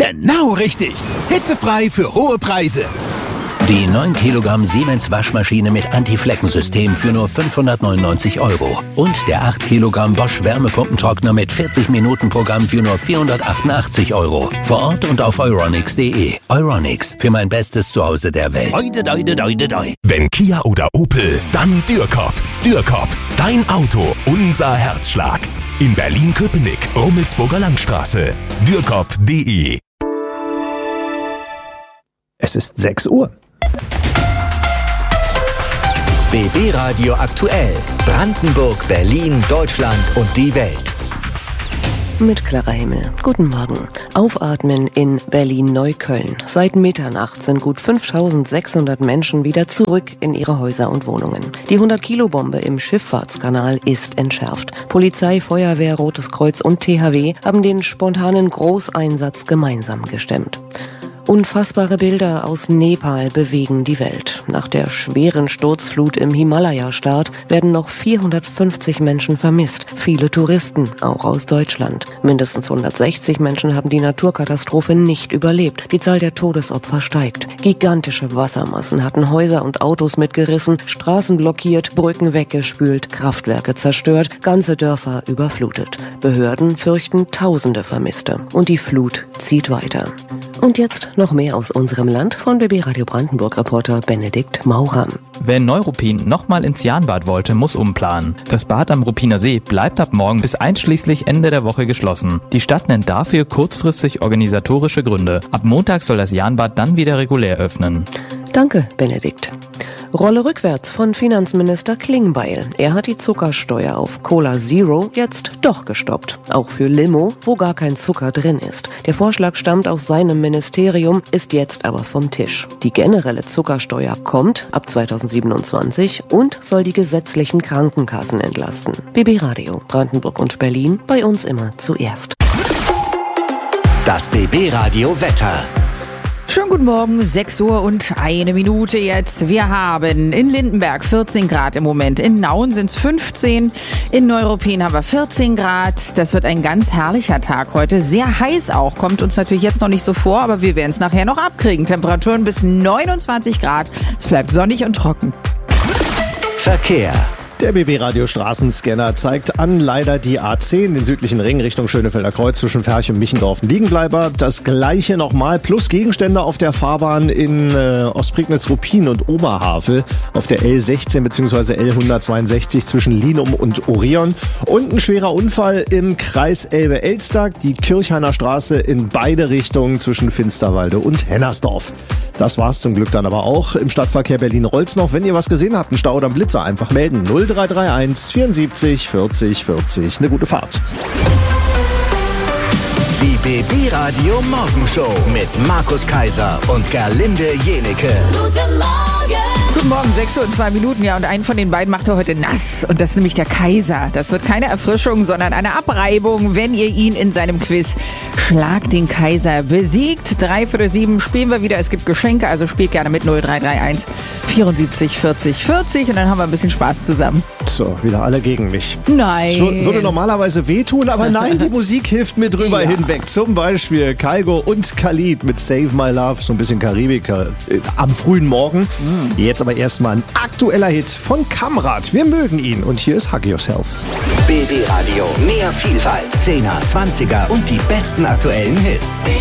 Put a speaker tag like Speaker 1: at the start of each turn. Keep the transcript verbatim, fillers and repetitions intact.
Speaker 1: Genau richtig. Hitzefrei für hohe Preise.
Speaker 2: Die neun Kilogramm Siemens Waschmaschine mit Anti-Flecken-System für nur fünfhundertneunundneunzig Euro. Und der acht Kilogramm Bosch Wärmepumpentrockner mit vierzig Minuten Programm für nur vierhundertachtundachtzig Euro. Vor Ort und auf euronics punkt de. Euronics, für mein bestes Zuhause der Welt. Deute, deute, deute, deute.
Speaker 3: Wenn Kia oder Opel, dann Dürkop. Dürkop, dein Auto, unser Herzschlag. In Berlin-Köpenick, Rummelsburger Landstraße. Dürkop punkt de.
Speaker 4: Es ist sechs Uhr.
Speaker 5: B B Radio aktuell. Brandenburg, Berlin, Deutschland und die Welt.
Speaker 6: Mit Clara Himmel. Guten Morgen. Aufatmen in Berlin-Neukölln. Seit Mitternacht sind gut fünftausendsechshundert Menschen wieder zurück in ihre Häuser und Wohnungen. Die hundert-Kilo-Bombe im Schifffahrtskanal ist entschärft. Polizei, Feuerwehr, Rotes Kreuz und T H W haben den spontanen Großeinsatz gemeinsam gestemmt. Unfassbare Bilder aus Nepal bewegen die Welt. Nach der schweren Sturzflut im Himalaya-Staat werden noch vierhundertfünfzig Menschen vermisst. Viele Touristen, auch aus Deutschland. Mindestens hundertsechzig Menschen haben die Naturkatastrophe nicht überlebt. Die Zahl der Todesopfer steigt. Gigantische Wassermassen hatten Häuser und Autos mitgerissen, Straßen blockiert, Brücken weggespült, Kraftwerke zerstört, ganze Dörfer überflutet. Behörden fürchten Tausende Vermisste. Und die Flut zieht weiter. Und jetzt noch mehr aus unserem Land von B B Radio Brandenburg-Reporter Benedikt Maurer.
Speaker 7: Wer in Neuruppin nochmal ins Jahnbad wollte, muss umplanen. Das Bad am Ruppiner See bleibt ab morgen bis einschließlich Ende der Woche geschlossen. Die Stadt nennt dafür kurzfristig organisatorische Gründe. Ab Montag soll das Jahnbad dann wieder regulär öffnen.
Speaker 6: Danke, Benedikt. Rolle rückwärts von Finanzminister Klingbeil. Er hat die Zuckersteuer auf Cola Zero jetzt doch gestoppt. Auch für Limo, wo gar kein Zucker drin ist. Der Vorschlag stammt aus seinem Ministerium, ist jetzt aber vom Tisch. Die generelle Zuckersteuer kommt ab zweitausendsiebenundzwanzig und soll die gesetzlichen Krankenkassen entlasten. B B Radio, Brandenburg und Berlin, bei uns immer zuerst.
Speaker 5: Das B B Radio Wetter.
Speaker 8: Schönen guten Morgen, sechs Uhr und eine Minute jetzt. Wir haben in Lindenberg vierzehn Grad im Moment, in Nauen sind es fünfzehn, in Neuruppin haben wir vierzehn Grad. Das wird ein ganz herrlicher Tag heute, sehr heiß auch, kommt uns natürlich jetzt noch nicht so vor, aber wir werden es nachher noch abkriegen. Temperaturen bis neunundzwanzig Grad, es bleibt sonnig und trocken.
Speaker 5: Verkehr.
Speaker 4: Der B B Radio Straßenscanner zeigt an, leider die A zehn, den südlichen Ring Richtung Schönefelder Kreuz zwischen Ferch und Michendorf Liegenbleiber. Das gleiche nochmal, plus Gegenstände auf der Fahrbahn in äh, Ostprignitz-Ruppin und Oberhavel, auf der L sechzehn bzw. L hundertzweiundsechzig zwischen Linum und Orion. Und ein schwerer Unfall im Kreis Elbe-Elster, die Kirchhainer Straße in beide Richtungen zwischen Finsterwalde und Hennersdorf. Das war's zum Glück dann aber auch im Stadtverkehr Berlin-Rolz noch. Wenn ihr was gesehen habt, einen Stau oder einen Blitzer, einfach melden. null drei drei eins vierundsiebzig vierzig vierzig. Eine gute Fahrt.
Speaker 5: Die B B Radio Morgenshow mit Markus Kaiser und Gerlinde Jenecke.
Speaker 8: Guten Morgen! Guten Morgen, sechs Uhr und zwei Minuten, ja, und einen von den beiden macht er heute nass. Und das ist nämlich der Kaiser. Das wird keine Erfrischung, sondern eine Abreibung, wenn ihr ihn in seinem Quiz Schlag den Kaiser besiegt. Drei für sieben spielen wir wieder. Es gibt Geschenke, also spielt gerne mit null drei drei eins vierundsiebzig vierzig vierzig und dann haben wir ein bisschen Spaß zusammen.
Speaker 4: So, wieder alle gegen mich.
Speaker 8: Nein.
Speaker 4: Das würde normalerweise wehtun, aber nein, die Musik hilft mir drüber ja. hinweg. Zum Beispiel Kygo und Khalid mit Save My Love, so ein bisschen Karibik äh, am frühen Morgen. Mm. Jetzt aber erstmal ein aktueller Hit von Kamrat. Wir mögen ihn und hier ist Hug Yourself.
Speaker 5: B B Radio, mehr Vielfalt, zehner, zwanziger und die besten aktuellen Hits.